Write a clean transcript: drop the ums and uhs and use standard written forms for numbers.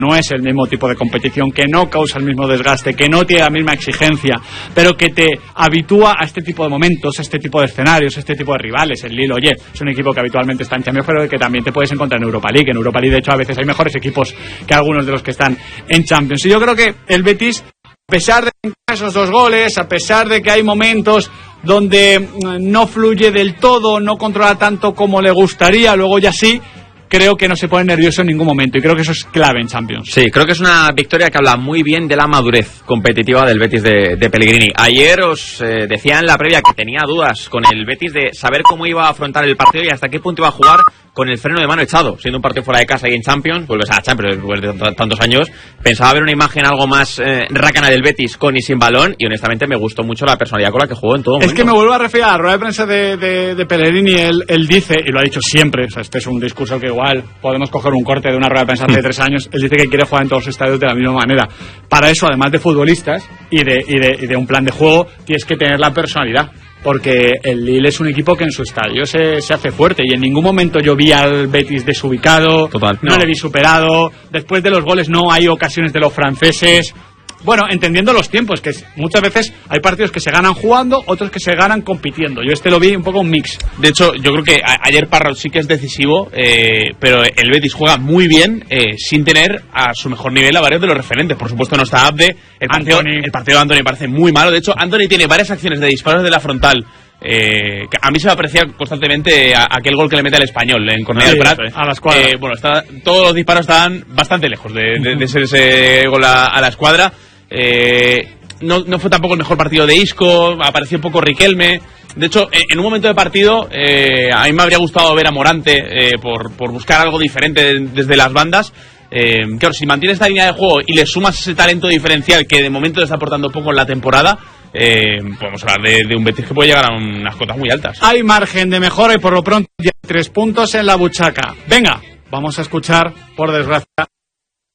no es el mismo tipo de competición, que no causa el mismo desgaste, que no tiene la misma exigencia, pero que te habitúa a este tipo de momentos, a este tipo de escenarios, a este tipo de rivales. El Lille, oye, es un equipo que habitualmente está en Champions, pero que también te puedes encontrar en Europa League. En Europa League, de hecho, a veces hay mejores equipos que algunos de los que están en Champions. Y yo creo que el Betis, a pesar de esos 2 goles, a pesar de que hay momentos donde no fluye del todo, no controla tanto como le gustaría, luego ya sí, creo que no se pone nervioso en ningún momento, y creo que eso es clave en Champions. Sí, creo que es una victoria que habla muy bien de la madurez competitiva del Betis de Pellegrini. Ayer os decía en la previa que tenía dudas con el Betis de saber cómo iba a afrontar el partido y hasta qué punto iba a jugar con el freno de mano echado. Siendo un partido fuera de casa y en Champions, vuelves a la Champions después de tantos años, pensaba ver una imagen algo más rácana del Betis con y sin balón, y honestamente me gustó mucho la personalidad con la que jugó en todo momento. Es que me vuelvo a referir a la rueda de prensa de Pellegrini. Él dice, y lo ha dicho siempre, o sea, este es un discurso que igual podemos coger un corte de una rueda de prensa hace 3 años. Él dice que quiere jugar en todos los estadios de la misma manera. Para eso, además de futbolistas y de un plan de juego, tienes que tener la personalidad, porque el Lille es un equipo que en su estadio se hace fuerte, y en ningún momento yo vi al Betis desubicado. Total. No le vi superado. Después de los goles no hay ocasiones de los franceses. Bueno, entendiendo los tiempos, que muchas veces hay partidos que se ganan jugando, otros que se ganan compitiendo. Yo lo vi un poco un mix. De hecho, yo creo que ayer Parrot sí que es decisivo, pero el Betis juega muy bien sin tener a su mejor nivel a varios de los referentes. Por supuesto no está Abde. El partido de Antony parece muy malo. De hecho, Antony tiene varias acciones de disparos de la frontal. Que a mí se me aprecia constantemente aquel gol que le mete al Español en Cornellà del Prat. A la escuadra. Todos los disparos estaban bastante lejos de ser ese gol a la escuadra. No fue tampoco el mejor partido de Isco, apareció un poco Riquelme. De hecho, en un momento de partido a mí me habría gustado ver a Morante por buscar algo diferente desde las bandas. Claro, si mantienes esta línea de juego y le sumas ese talento diferencial que de momento le está aportando poco en la temporada, podemos hablar de un Betis que puede llegar a unas cotas muy altas. Hay margen de mejora y por lo pronto ya 3 puntos en la buchaca. Venga, vamos a escuchar, por desgracia,